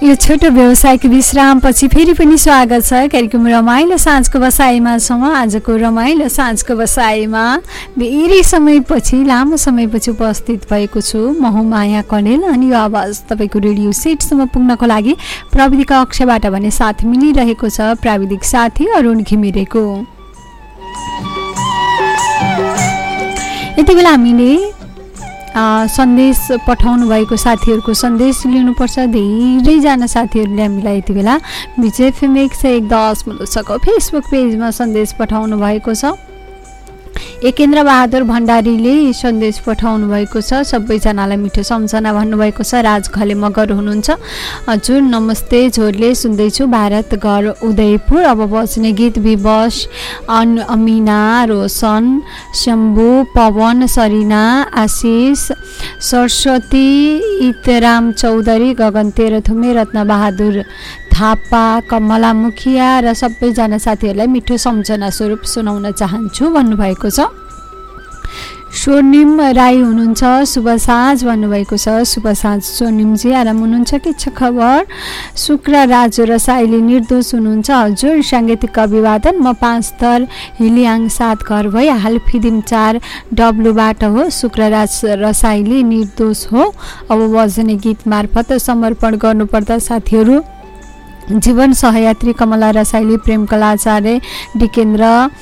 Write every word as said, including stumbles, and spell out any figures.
यो छोटो व्यवसायिक विश्रामपछि फेरि पनि स्वागत छ कार्यक्रम रमाइलो साँझको बसाइमा छौँ। आजको रमाइलो साँझको बसाइमा धेरै समयपछि लामो समयपछि उपस्थित भएको छु म हुँ माया कणेल अनि यो आवाज तपाईँको रेडियो सेटसम्म पुग्नको लागि प्रविधि कक्षबाट भने साथ मिलिरहेको छ प्राविधिक साथी अरुण घिमिरेको। यति बेला हामीले सन्देश पठाउनु भएको साथीहरूको सन्देश लिनुपर्छ। धेरैजना साथीहरूले हामीलाई यति बेला विजय एफएम एक सय एक दशमलव छको फेसबुक पेजमा सन्देश पठाउनु भएको छ। एकेन्द्र बहादुर भण्डारीले सन्देश पठाउनु भएको छ। सबैजनालाई मिठो सम्झना भन्नुभएको छ। राज खले मगर हुनुहुन्छ। हजुर नमस्ते झोरले सुन्दैछु भारत घर उदयपुर। अब बज्ने गीत विवश अन अमिना रोशन शम्भु पवन सरिना आशिष सरस्वती इतराम चौधरी गगन तेह्रथुमे रत्नबहादुर थापा कमला मुखिया र सबैजना साथीहरूलाई मिठो सम्झना स्वरूप सुनाउन चाहन्छु भन्नुभएको छ। स्वर्णिम राई हुनुहुन्छ। शुभ साँझ भन्नुभएको छ। शुभ साँझ स्वर्णिमजी आराम हुनुहुन्छ के छ खबर? शुक्र राजु रसाइली निर्दोष हुनुहुन्छ। हजुर साङ्गीतिक अभिवादन म पाँच थर हिलियाङ सात घर भई हाल फिदिम चार डब्लुबाट हो। शुक्र राज रसाइली निर्दोष हो। अब बज्ने गीत मार्फत समर्पण गर्नुपर्दा साथीहरू जीवन सहयात्री कमला रसाइली प्रेमकला आचार्य डिकेन्द्र